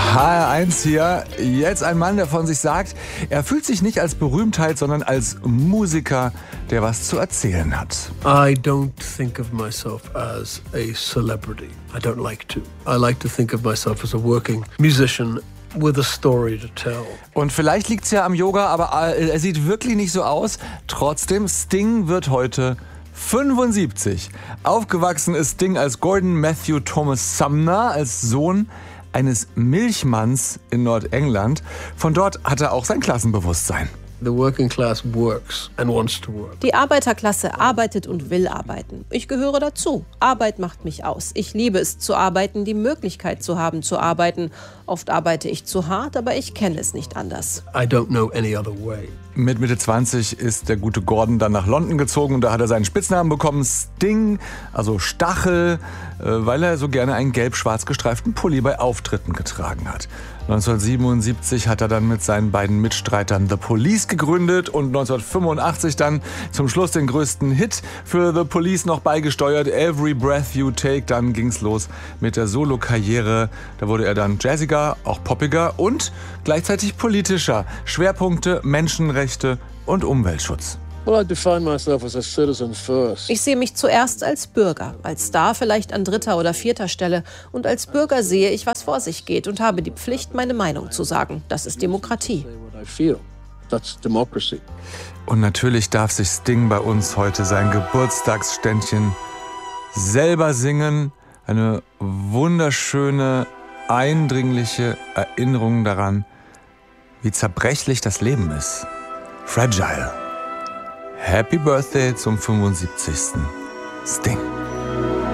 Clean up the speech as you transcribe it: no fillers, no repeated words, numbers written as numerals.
HR1 hier. Jetzt ein Mann, der von sich sagt, er fühlt sich nicht als Berühmtheit, sondern als Musiker, der was zu erzählen hat. I don't think of myself as a celebrity. I don't like to. I like to think of myself as a working musician with a story to tell. Und vielleicht liegt es ja am Yoga, aber er sieht wirklich nicht so aus. Trotzdem, Sting wird heute 75. Aufgewachsen ist Sting als Gordon Matthew Thomas Sumner, als Sohn eines Milchmanns in Nordengland. Von dort hat er auch sein Klassenbewusstsein. The working class works and wants to work. Die Arbeiterklasse arbeitet und will arbeiten. Ich gehöre dazu. Arbeit macht mich aus. Ich liebe es zu arbeiten, die Möglichkeit zu haben zu arbeiten. Oft arbeite ich zu hart, aber ich kenne es nicht anders. I don't know any other way. Mit Mitte 20 ist der gute Gordon dann nach London gezogen und da hat er seinen Spitznamen bekommen, Sting, also Stachel, weil er so gerne einen gelb-schwarz gestreiften Pulli bei Auftritten getragen hat. 1977 hat er dann mit seinen beiden Mitstreitern The Police gegründet und 1985 dann zum Schluss den größten Hit für The Police noch beigesteuert, Every Breath You Take. Dann ging's los mit der Solo-Karriere. Da wurde er dann jazziger, auch poppiger und gleichzeitig politischer. Schwerpunkte Menschenrechte und Umweltschutz. Well, I define myself as a citizen first. Ich sehe mich zuerst als Bürger, als Star vielleicht an 3. oder 4. Stelle. Und als Bürger sehe ich, was vor sich geht und habe die Pflicht, meine Meinung zu sagen. Das ist Demokratie. What I feel. That's democracy. Und natürlich darf sich Sting bei uns heute sein Geburtstagsständchen selber singen. Eine wunderschöne, eindringliche Erinnerung daran, wie zerbrechlich das Leben ist. Fragile. Happy Birthday zum 75. Sting.